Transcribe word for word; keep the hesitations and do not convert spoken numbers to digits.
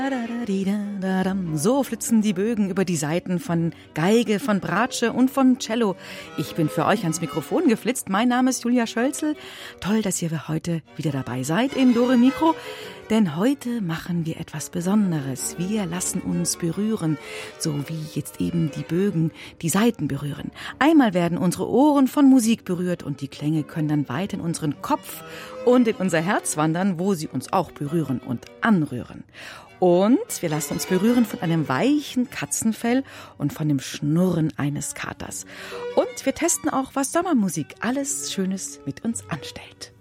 So flitzen die Bögen über die Saiten von Geige, von Bratsche und vom Cello. Ich bin für euch ans Mikrofon geflitzt. Mein Name ist Julia Schölzel. Toll, dass ihr heute wieder dabei seid in Dore Mikro. Denn heute machen wir etwas Besonderes. Wir lassen uns berühren, so wie jetzt eben die Bögen die Saiten berühren. Einmal werden unsere Ohren von Musik berührt und die Klänge können dann weit in unseren Kopf und in unser Herz wandern, wo sie uns auch berühren und anrühren. Und wir lassen uns berühren von einem weichen Katzenfell und von dem Schnurren eines Katers. Und wir testen auch, was Sommermusik alles Schönes mit uns anstellt.